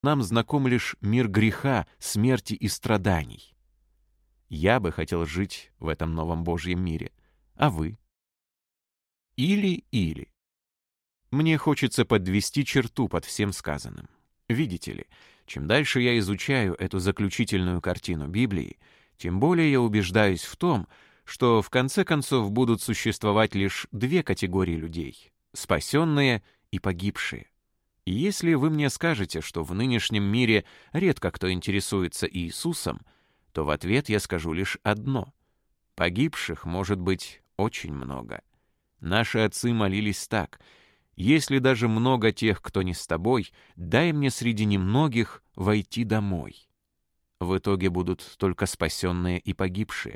нам знаком лишь мир греха, смерти и страданий. Я бы хотел жить в этом новом Божьем мире. А вы? Или. Мне хочется подвести черту под всем сказанным. Видите ли, чем дальше я изучаю эту заключительную картину Библии, тем более я убеждаюсь в том, что в конце концов будут существовать лишь две категории людей — спасенные и погибшие. И если вы мне скажете, что в нынешнем мире редко кто интересуется Иисусом, то в ответ я скажу лишь одно: погибших может быть очень много. Наши отцы молились так: «Если даже много тех, кто не с тобой, дай мне среди немногих войти домой». В итоге будут только спасенные и погибшие.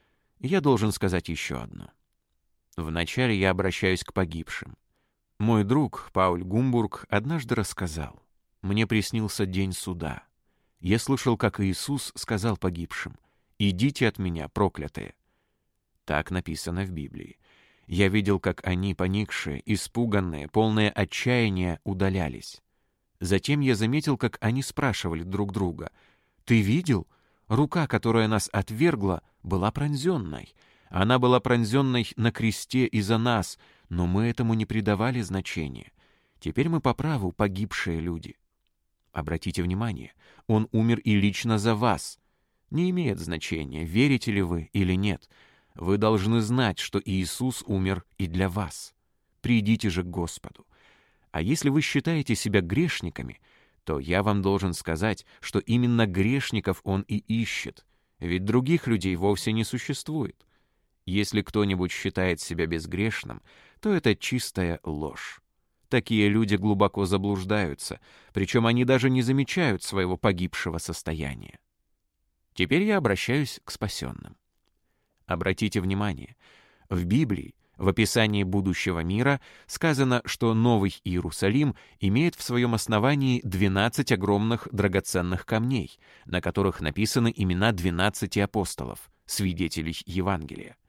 Я должен сказать еще одно. Вначале я обращаюсь к погибшим. Мой друг Пауль Гумбург однажды рассказал: «Мне приснился день суда. Я слышал, как Иисус сказал погибшим: „Идите от меня, проклятые“». Так написано в Библии. Я видел, как они, поникшие, испуганные, полные отчаяния, удалялись. Затем я заметил, как они спрашивали друг друга: «Ты видел? Рука, которая нас отвергла, была пронзенной. Она была пронзенной на кресте из-за нас, но мы этому не придавали значения. Теперь мы по праву погибшие люди». Обратите внимание, Он умер и лично за вас. Не имеет значения, верите ли вы или нет. Вы должны знать, что Иисус умер и для вас. Придите же к Господу. А если вы считаете себя грешниками, то я вам должен сказать, что именно грешников Он и ищет, ведь других людей вовсе не существует. Если кто-нибудь считает себя безгрешным, то это чистая ложь. Такие люди глубоко заблуждаются, причем они даже не замечают своего погибшего состояния. Теперь я обращаюсь к спасенным. Обратите внимание, в Библии, в описании будущего мира, сказано, что Новый Иерусалим имеет в своем основании 12 огромных драгоценных камней, на которых написаны имена 12 апостолов, свидетелей Евангелия.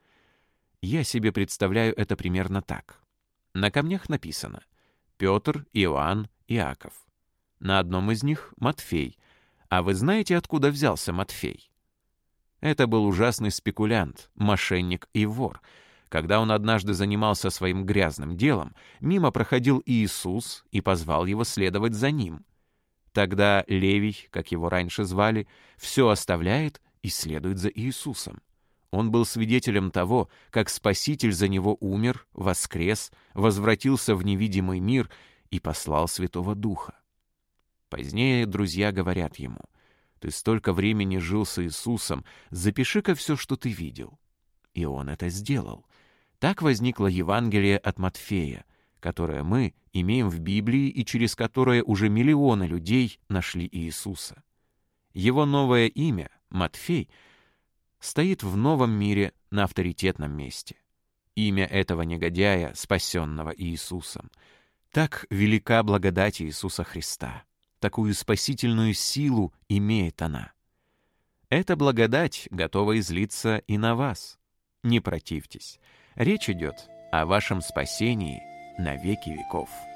Я себе представляю это примерно так. На камнях написано Петр, Иоанн, Иаков. На одном из них Матфей. А вы знаете, откуда взялся Матфей? Это был ужасный спекулянт, мошенник и вор. Когда он однажды занимался своим грязным делом, мимо проходил Иисус и позвал его следовать за ним. Тогда Левий, как его раньше звали, все оставляет и следует за Иисусом. Он был свидетелем того, как Спаситель за него умер, воскрес, возвратился в невидимый мир и послал Святого Духа. Позднее друзья говорят ему: «Ты столько времени жил с Иисусом, запиши-ка все, что ты видел». И он это сделал. Так возникло Евангелие от Матфея, которое мы имеем в Библии и через которое уже миллионы людей нашли Иисуса. Его новое имя, Матфей, стоит в новом мире на авторитетном месте. Имя этого негодяя, спасенного Иисусом. Так велика благодать Иисуса Христа. Такую спасительную силу имеет она. Эта благодать готова излиться и на вас. Не противьтесь. Речь идет о вашем спасении на веки веков.